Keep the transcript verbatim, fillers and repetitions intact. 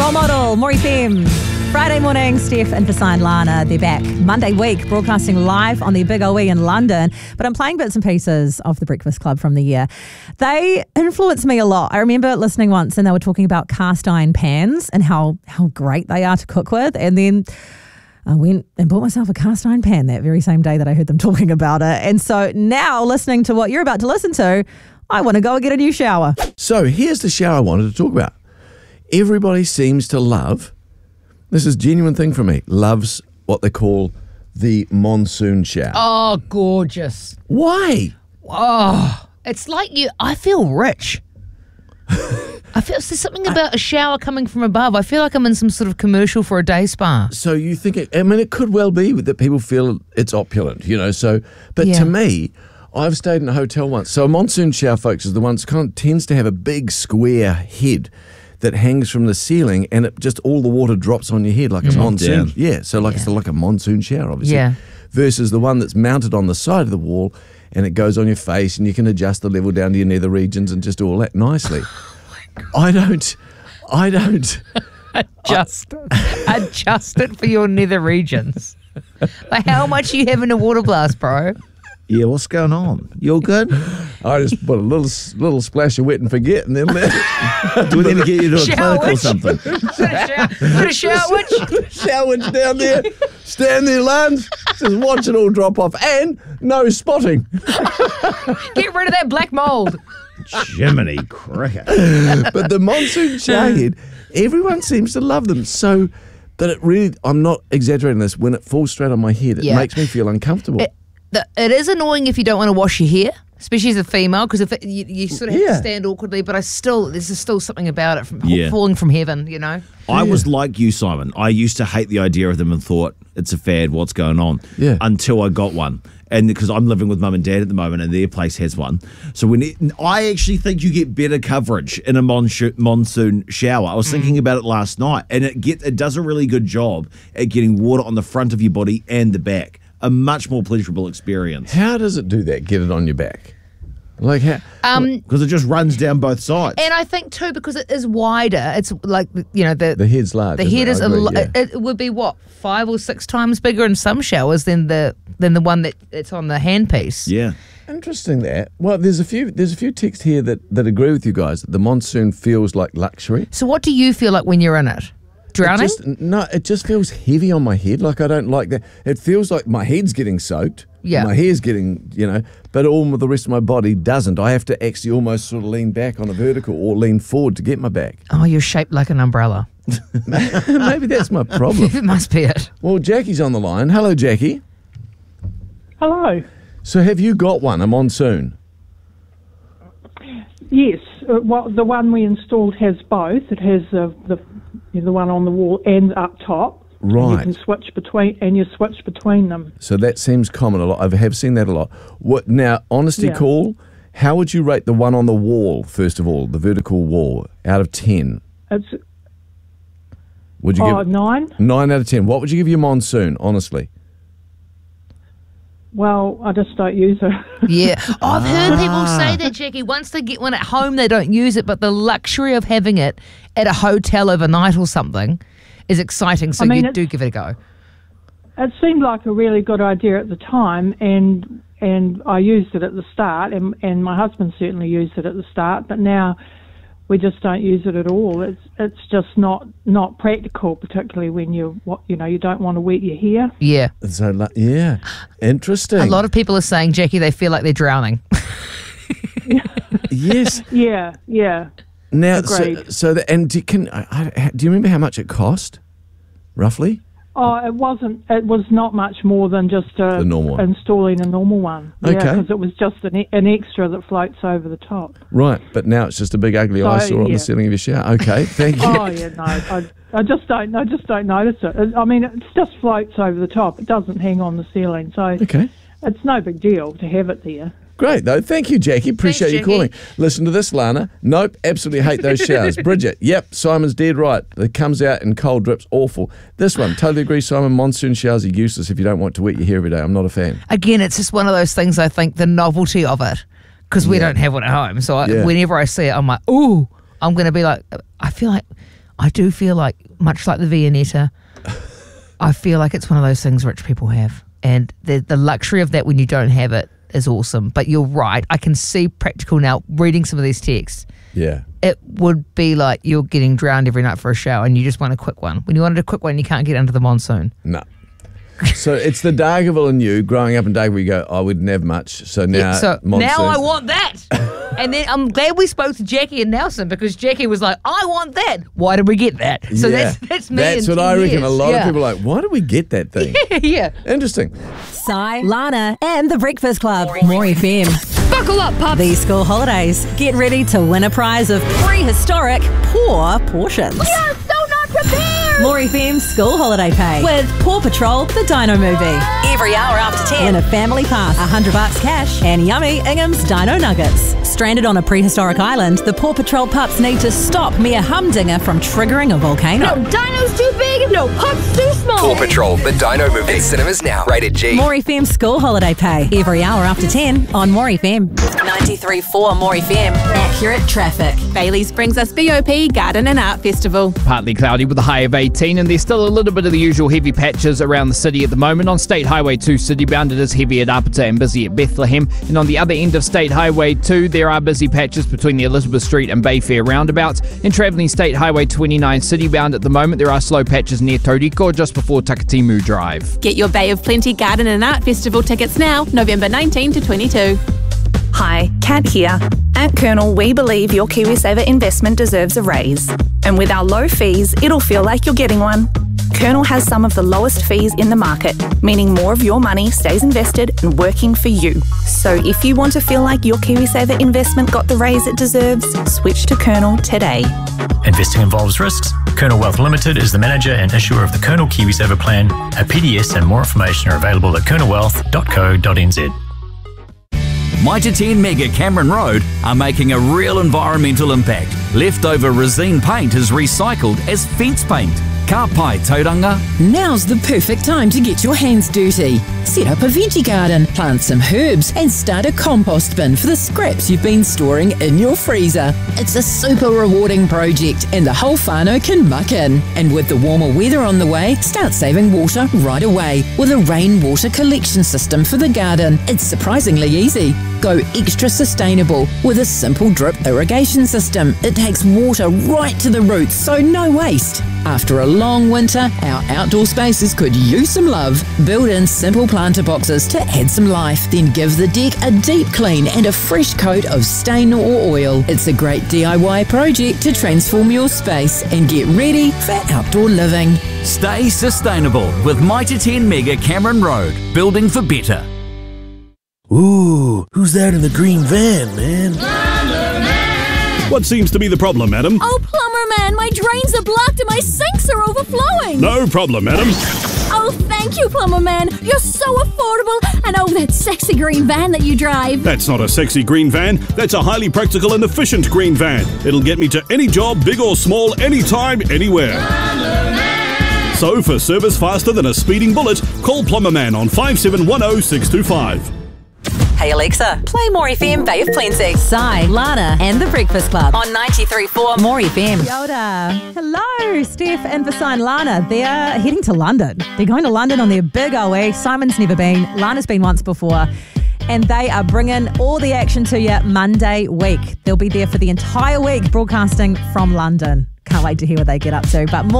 Role Model, More F M. Friday morning, Steph and Fasai Lana, they're back Monday week, broadcasting live on the Big O E in London. But I'm playing bits and pieces of The Breakfast Club from the year. They influenced me a lot. I remember listening once and they were talking about cast iron pans and how, how great they are to cook with. And then I went and bought myself a cast iron pan that very same day that I heard them talking about it. And so now, listening to what you're about to listen to, I want to go and get a new shower. So here's the shower I wanted to talk about. Everybody seems to love, this is a genuine thing for me, loves what they call the monsoon shower. Oh, gorgeous. Why? Oh, it's like you, I feel rich. I feel there's something about a shower coming from above. I feel like I'm in some sort of commercial for a day spa. So you think, it, I mean, it could well be that people feel it's opulent, you know, so, but Yeah. to me, I've stayed in a hotel once. So a monsoon shower, folks, is the one that kind of tends to have a big square head that hangs from the ceiling, and it just all the water drops on your head like a monsoon. down. Yeah, so like Yeah. it's like a monsoon shower, obviously. Yeah. Versus the one that's mounted on the side of the wall, and it goes on your face, and you can adjust the level down to your nether regions and just do all that nicely. I don't, I don't. Adjust, adjust it for your nether regions. Like how much are you having a water blast, bro? Yeah, what's going on? You all good? I just put a little little splash of wet and forget, and then let Do we need to get you to a Shower clinic or witch. something? Put a shower, put a shower witch. shower down there, stand there, lunge, just watch it all drop off, and no spotting. Get rid of that black mold. Jiminy cricket. But the monsoon shower head, everyone seems to love them. So that it really, I'm not exaggerating this, when it falls straight on my head, it Yeah. makes me feel uncomfortable. It, the, it is annoying if you don't want to wash your hair, especially as a female, because if it, you, you sort of have Yeah. to stand awkwardly. But I still, there's just still something about it from Yeah. falling from heaven, you know. I was like you, Simon. I used to hate the idea of them and thought, it's a fad, what's going on? Yeah. Until I got one. And because I'm living with mum and dad at the moment and their place has one. So when it, I actually think you get better coverage in a monsoon monsoon shower. I was thinking about it last night, and it get it does a really good job at getting water on the front of your body and the back. A much more pleasurable experience. How does it do that? Get it on your back? Like how? Um, Because it just runs down both sides. and I think too because it is wider. It's like you know the The head's large. the isn't head it? is I a agree, lo- yeah. it, it would be what five or six times bigger in some showers than the than the one that it's on the handpiece. yeah. Interesting that. Well, there's a few there's a few texts here that, that agree with you guys that the monsoon feels like luxury. So what do you feel like when you're in it? Drowning? It just, no, it just feels heavy on my head. Like I don't like that. It feels like my head's getting soaked. Yeah. My hair's getting, you know, but all of the rest of my body doesn't. I have to actually almost sort of lean back on a vertical or lean forward to get my back. Oh, you're shaped like an umbrella. Maybe that's my problem. It must be it. Well, Jackie's on the line. Hello, Jackie. Hello. So have you got one, a monsoon? Yes, uh, well, the one we installed has both. It has uh, the you know, the one on the wall and up top. And Right. you can switch between, and you switch between them. So that seems common a lot. I have seen that a lot. What now? Honesty Yeah. call. How would you rate the one on the wall? First of all, the vertical wall out of ten. It's Would you oh, give nine. nine out of ten? What would you give your monsoon? Honestly, Well, I just don't use it. Yeah. Oh, I've heard people say that, Jackie. Once they get one at home, they don't use it, but the luxury of having it at a hotel overnight or something is exciting, so I mean, you it's- do give it a go. It seemed like a really good idea at the time, and and I used it at the start, and and my husband certainly used it at the start, but now we just don't use it at all. It's it's just not not practical, particularly when you what you know you don't want to wet your hair. Yeah. so like, yeah, interesting. A lot of people are saying, Jackie, they feel like they're drowning. yes. Yeah, yeah. Now, so, Agreed. so the, and do, can I, I, do you remember how much it cost, roughly? Oh, it wasn't. It was not much more than just uh, The normal one. installing a normal one. Yeah, Okay. because it was just an, e- an extra that floats over the top. Right, but now it's just a big ugly So, eyesore on yeah. the ceiling of your shower. Okay, thank you. Oh yeah, no, I, I just don't. I just don't notice it. It- I mean, it just floats over the top. It doesn't hang on the ceiling, so Okay. it's no big deal to have it there. Great, though. Thank you, Jackie. Appreciate you Jackie. calling. Listen to this, Lana. Nope, absolutely hate those showers. Bridget, yep, Simon's dead right. It comes out in cold drips, awful. This one, totally agree, Simon. Monsoon showers are useless if you don't want to wet your hair every day. I'm not a fan. Again, it's just one of those things, I think, the novelty of it, because we Yeah. don't have one at home. So I, Yeah. whenever I see it, I'm like, ooh, I'm going to be like, I feel like I do feel like, much like the Viennetta, I feel like it's one of those things rich people have. And the, the luxury of that when you don't have it is awesome. But you're right. I can see practical now, reading some of these texts. Yeah. It would be like you're getting drowned every night for a shower and you just want a quick one. When you wanted a quick one, you can't get under the monsoon. No. So it's the Dargaville in you, growing up in Dargaville, you go, I wouldn't have much. So now, Yeah, so monsoon. now I want that. And then I'm glad we spoke to Jackie and Nelson because Jackie was like, I want that. Why did we get that? So Yeah. that's that's me. That's in what ten I reckon. years. A lot yeah. of people are like, why did we get that thing? yeah. Interesting. Si, Lana, and the Breakfast Club. More F M. Buckle up, pups. These school holidays. Get ready to win a prize of prehistoric poor portions. We are so not prepared. More F M school holiday pay with Paw Patrol, the Dino movie. Every hour after ten. Win a family pass, a hundred bucks cash, and yummy Ingham's Dino Nuggets. Stranded on a prehistoric island, the Paw Patrol pups need to stop Mia Humdinger from triggering a volcano. No dino's too big, no pups too small. Paw Patrol, the Dino movie. In cinemas now. Rated G. More F M school holiday pay every hour after ten on More F M. ninety-three point four More F M. Accurate traffic. Bailey's brings us B O P Garden and Art Festival. Partly cloudy with a high of eighteen, and there's still a little bit of the usual heavy patches around the city at the moment. On State Highway two citybound, it is heavy at Upper and busy at Bethlehem. And on the other end of State Highway two, there are busy patches between the Elizabeth Street and Bayfair roundabouts. And travelling State Highway twenty-nine citybound at the moment, there are slow patches near Tauriko just before Takatimu Drive. Get your Bay of Plenty Garden and Art Festival tickets now, November nineteenth to twenty-two. Hi, Kat here. At Colonel, we believe your KiwiSaver investment deserves a raise. And with our low fees, it'll feel like you're getting one. Colonel has some of the lowest fees in the market, meaning more of your money stays invested and working for you. So if you want to feel like your KiwiSaver investment got the raise it deserves, switch to Colonel today. Investing involves risks. Colonel Wealth Limited is the manager and issuer of the Colonel KiwiSaver plan. A P D S and more information are available at colonel wealth dot co dot n z. Mitre ten Mega Cameron Road are making a real environmental impact. Leftover resine paint is recycled as fence paint. Ka pai tauranga. Now's the perfect time to get your hands dirty. Set up a veggie garden, plant some herbs, and start a compost bin for the scraps you've been storing in your freezer. It's a super rewarding project, and the whole whānau can muck in. And with the warmer weather on the way, start saving water right away with a rainwater collection system for the garden. It's surprisingly easy. Go extra sustainable with a simple drip irrigation system. It takes water right to the roots, so no waste. After a long winter, our outdoor spaces could use some love. Build in simple planter boxes to add some life. Then give the deck a deep clean and a fresh coat of stain or oil. It's a great D I Y project to transform your space and get ready for outdoor living. Stay sustainable with Mitre ten Mega Cameron Road. Building for better. Ooh, who's that in the green van, man? Plumber Man! What seems to be the problem, madam? Oh, Plumber Man, my drains are blocked and my sinks are overflowing. No problem, madam. Oh, thank you, Plumber Man. You're so affordable. And oh, that sexy green van that you drive. That's not a sexy green van. That's a highly practical and efficient green van. It'll get me to any job, big or small, anytime, anywhere. Plumber Man! So, for service faster than a speeding bullet, call Plumber Man on five seven one zero six two five. Hey Alexa, play More F M Bay of Plenty. Si, Lana, and the Breakfast Club on ninety-three point four More F M. Yoda. Hello, Steph and Vasine Lana. They're heading to London. They're going to London on their big O E. Simon's never been. Lana's been once before. And they are bringing all the action to you Monday week. They'll be there for the entire week broadcasting from London. Can't wait to hear what they get up to. But more